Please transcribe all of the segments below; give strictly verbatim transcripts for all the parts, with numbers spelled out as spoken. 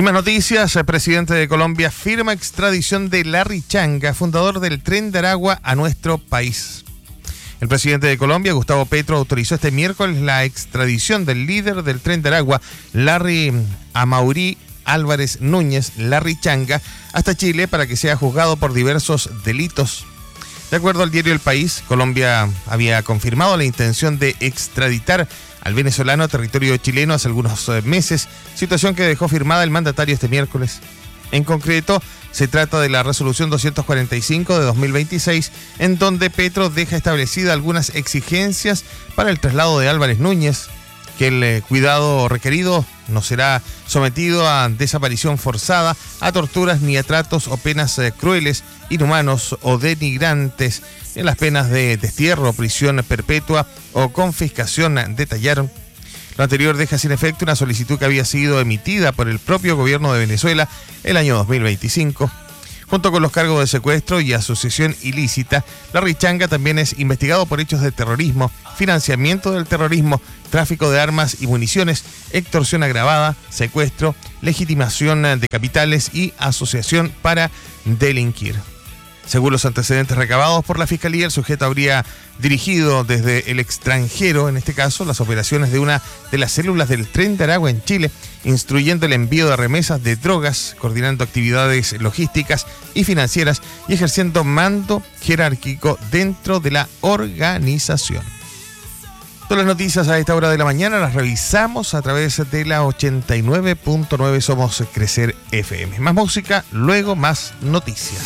Y más noticias, el presidente de Colombia firma extradición de Larry Changa, fundador del Tren de Aragua, a nuestro país. El presidente de Colombia, Gustavo Petro, autorizó este miércoles la extradición del líder del Tren de Aragua, Larry Amaury Álvarez Núñez, Larry Changa, hasta Chile para que sea juzgado por diversos delitos. De acuerdo al diario El País, Colombia había confirmado la intención de extraditar al venezolano a territorio chileno hace algunos meses, situación que dejó firmada el mandatario este miércoles. En concreto, se trata de la resolución doscientos cuarenta y cinco de dos mil veintiséis, en donde Petro deja establecidas algunas exigencias para el traslado de Álvarez Núñez, que el eh, cuidado requerido no será sometido a desaparición forzada, a torturas ni a tratos o penas eh, crueles, inhumanos o denigrantes, en las penas de destierro, prisión perpetua o confiscación, detallaron. Lo anterior deja sin efecto una solicitud que había sido emitida por el propio gobierno de Venezuela el año dos mil veinticinco. Junto con los cargos de secuestro y asociación ilícita, Larry Changa también es investigado por hechos de terrorismo, financiamiento del terrorismo, tráfico de armas y municiones, extorsión agravada, secuestro, legitimación de capitales y asociación para delinquir. Según los antecedentes recabados por la Fiscalía, el sujeto habría dirigido desde el extranjero, en este caso, las operaciones de una de las células del Tren de Aragua en Chile, instruyendo el envío de remesas de drogas, coordinando actividades logísticas y financieras y ejerciendo mando jerárquico dentro de la organización. Todas las noticias a esta hora de la mañana las revisamos a través de la ochenta y nueve punto nueve Somos Crecer F M. Más música, luego más noticias.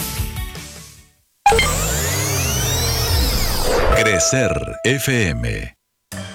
Crecer F M.